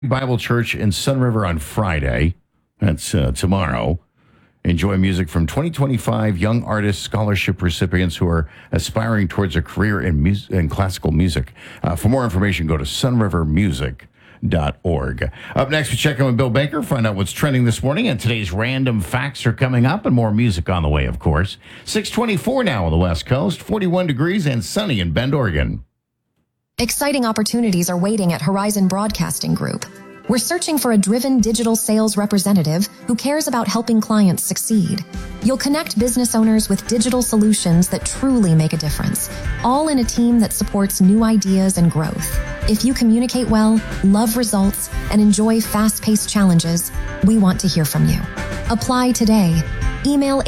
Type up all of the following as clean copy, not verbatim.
Bible Church in Sun River on Friday. That's tomorrow. Enjoy music from 2025 Young Artist Scholarship recipients who are aspiring towards a career in classical music. For more information, go to sunrivermusic.org. Up next, we check in with Bill Baker, find out what's trending this morning, and today's random facts are coming up, and more music on the way, of course. 6:24 now on the West Coast, 41 degrees and sunny in Bend, Oregon. Exciting opportunities are waiting at Horizon Broadcasting Group. We're searching for a driven digital sales representative who cares about helping clients succeed. You'll connect business owners with digital solutions that truly make a difference, all in a team that supports new ideas and growth. If you communicate well, love results, and enjoy fast-paced challenges, we want to hear from you. Apply today. Email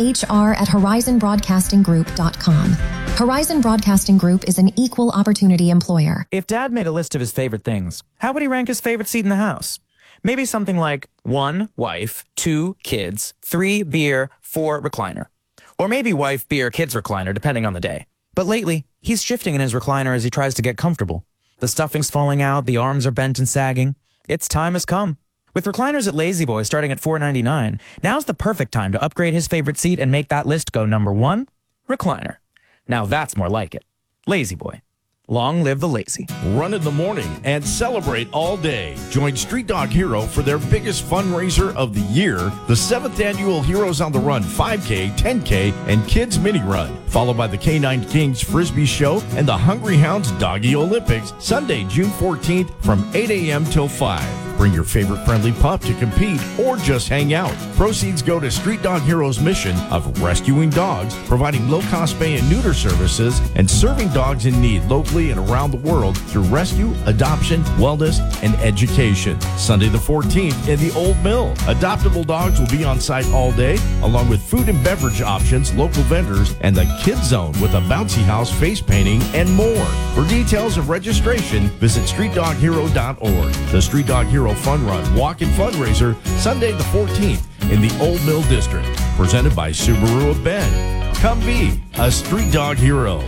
hr@horizonbroadcastinggroup.com. Horizon Broadcasting Group is an equal opportunity employer. If Dad made a list of his favorite things, how would he rank his favorite seat in the house? Maybe something like 1, wife, 2, kids, 3, beer, 4, recliner. Or maybe wife, beer, kids, recliner, depending on the day. But lately, he's shifting in his recliner as he tries to get comfortable. The stuffing's falling out, the arms are bent and sagging. Its time has come. With recliners at Lazy Boy starting at $4.99, now's the perfect time to upgrade his favorite seat and make that list go number 1, recliner. Now that's more like it. Lazy Boy. Long live the lazy. Run in the morning and celebrate all day. Join Street Dog Hero for their biggest fundraiser of the year, the 7th annual Heroes on the Run 5K, 10K, and Kids Mini Run, followed by the K9 Kings Frisbee Show and the Hungry Hounds Doggy Olympics, Sunday, June 14th from 8 a.m. till 5. Bring your favorite friendly pup to compete or just hang out. Proceeds go to Street Dog Hero's mission of rescuing dogs, providing low-cost spay and neuter services, and serving dogs in need locally and around the world through rescue, adoption, wellness, and education. Sunday the 14th in the Old Mill. Adoptable dogs will be on site all day, along with food and beverage options, local vendors, and the Kids Zone with a bouncy house, face painting, and more. For details of registration, visit streetdoghero.org. The Street Dog Hero Fun Run Walk and Fundraiser, Sunday the 14th in the Old Mill District. Presented by Subaru of Bend. Come be a Street Dog Hero.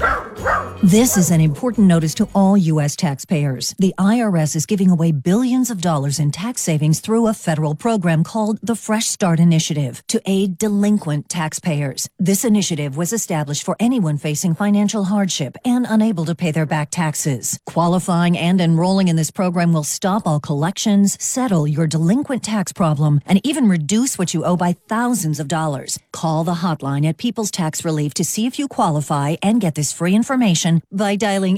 This is an important notice to all U.S. taxpayers. The IRS is giving away billions of dollars in tax savings through a federal program called the Fresh Start Initiative to aid delinquent taxpayers. This initiative was established for anyone facing financial hardship and unable to pay their back taxes. Qualifying and enrolling in this program will stop all collections, settle your delinquent tax problem, and even reduce what you owe by thousands of dollars. Call the hotline at People's Tax Relief to see if you qualify and get this free information by dialing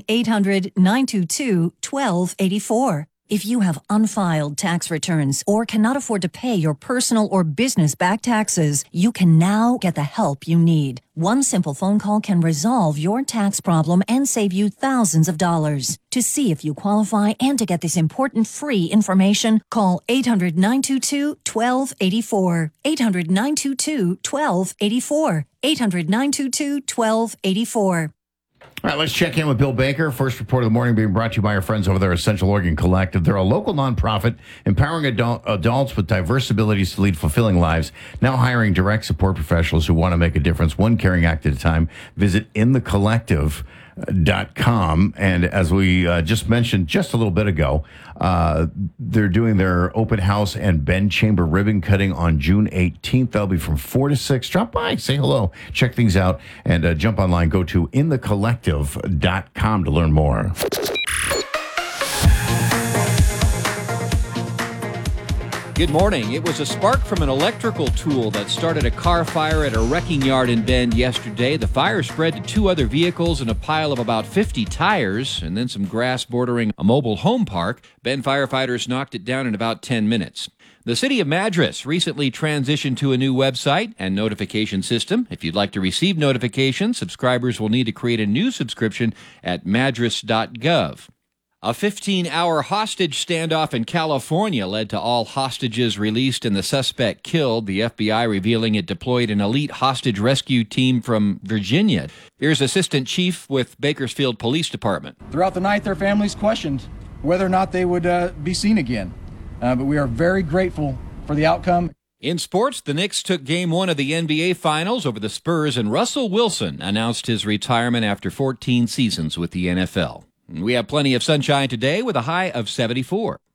800-922-1284. If you have unfiled tax returns or cannot afford to pay your personal or business back taxes, you can now get the help you need. One simple phone call can resolve your tax problem and save you thousands of dollars. To see if you qualify and to get this important free information, call 800-922-1284. 800-922-1284. 800-922-1284. All right, let's check in with Bill Baker. First report of the morning being brought to you by our friends over there at Central Oregon Collective. They're a local nonprofit empowering adults with diverse abilities to lead fulfilling lives, now hiring direct support professionals who want to make a difference, one caring act at a time. Visit inthecollective.com. And as we just mentioned just a little bit ago, they're doing their open house and Bend Chamber ribbon cutting on June 18th. That'll be from 4 to 6. Drop by, say hello, check things out, and jump online. Go to inthecollective.com to learn more. Good morning. It was a spark from an electrical tool that started a car fire at a wrecking yard in Bend yesterday. The fire spread to 2 other vehicles and a pile of about 50 tires, and then some grass bordering a mobile home park. Bend firefighters knocked it down in about 10 minutes. The city of Madras recently transitioned to a new website and notification system. If you'd like to receive notifications, subscribers will need to create a new subscription at madras.gov. A 15-hour hostage standoff in California led to all hostages released and the suspect killed, the FBI revealing it deployed an elite hostage rescue team from Virginia. Here's Assistant Chief with Bakersfield Police Department. Throughout the night, their families questioned whether or not they would be seen again. But we are very grateful for the outcome. In sports, the Knicks took Game 1 of the NBA Finals over the Spurs, and Russell Wilson announced his retirement after 14 seasons with the NFL. We have plenty of sunshine today with a high of 74.